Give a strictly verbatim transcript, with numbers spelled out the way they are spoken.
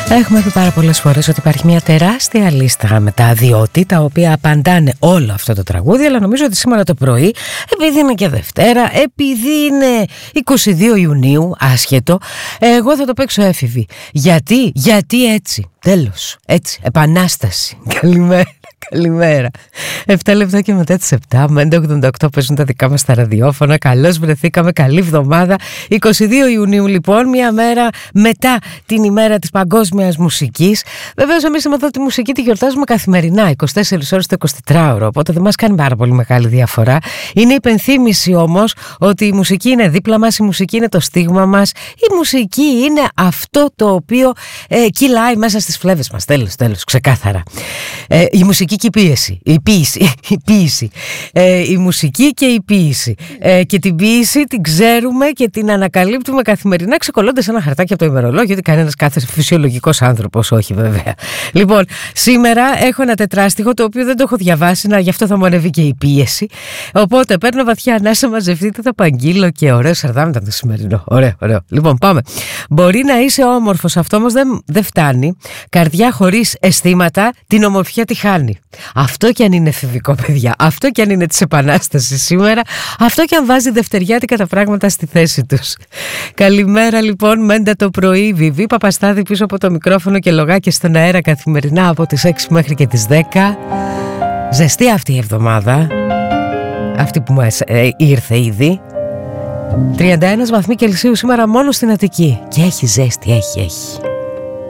Έχουμε πει πάρα πολλές φορές ότι υπάρχει μια τεράστια λίστα με τα αδειώτη τα οποία απαντάνε όλο αυτό το τραγούδι, αλλά νομίζω ότι σήμερα το πρωί, επειδή είναι και Δευτέρα, επειδή είναι είκοσι δύο Ιουνίου, άσχετο, εγώ θα το παίξω έφηβη. Γιατί, γιατί έτσι, τέλος, έτσι, επανάσταση. Καλημέρα. Καλημέρα. επτά λεπτά και μετά τις επτά, με έντεκα ογδόντα οκτώ παίζουν τα δικά μας τα ραδιόφωνα. Καλώς βρεθήκαμε, καλή εβδομάδα. είκοσι δύο Ιουνίου λοιπόν, μια μέρα μετά την ημέρα της παγκόσμιας μουσικής. Βεβαίως εμείς εδώ τη μουσική τη γιορτάζουμε καθημερινά, είκοσι τέσσερις ώρες το εικοσιτετράωρο, οπότε δεν μας κάνει πάρα πολύ μεγάλη διαφορά. Είναι υπενθύμηση όμως ότι η μουσική είναι δίπλα μας, η μουσική είναι το στίγμα μας, η μουσική είναι αυτό το οποίο ε, κυλάει μέσα στις φλέβες μας. Τέλος, τέλος, ξεκάθαρα. Ε, η μουσική και η πίεση, η ποίηση, η ποίηση, ε, η μουσική και η ποίηση. Ε, και την ποίηση την ξέρουμε και την ανακαλύπτουμε καθημερινά ξεκολλώντας ένα χαρτάκι από το ημερολόγιο, ότι κανένας κάθε φυσιολογικός άνθρωπος, όχι βέβαια. Λοιπόν, σήμερα έχω ένα τετράστιχο το οποίο δεν το έχω διαβάσει, να, γι' αυτό θα μου ανέβει και η πίεση. Οπότε παίρνω βαθιά ανάσα, μαζευτείτε, θα παγγείλω και ωραίο σαρδάμ ήταν το σημερινό. Ωραίο, ωραίο. Λοιπόν, πάμε. Μπορεί να είσαι όμορφος, αυτό όμως δεν, δεν φτάνει. Καρδιά χωρίς αισθήματα, την ομορφιά τη χάνει. Αυτό κι αν είναι εφηβικό, παιδιά, αυτό κι αν είναι της Επανάστασης σήμερα, αυτό κι αν βάζει δευτεριάτικα τα πράγματα στη θέση τους. Καλημέρα λοιπόν, μέντα το πρωί, Βιβί Παπαστάδη πίσω από το μικρόφωνο και λογάκια στον αέρα καθημερινά από τις έξι μέχρι και τις δέκα. Ζεστή αυτή η εβδομάδα, αυτή που μας ε, ήρθε ήδη. τριάντα ένα βαθμοί Κελσίου σήμερα μόνο στην Αττική. Και έχει ζέστη, έχει, έχει.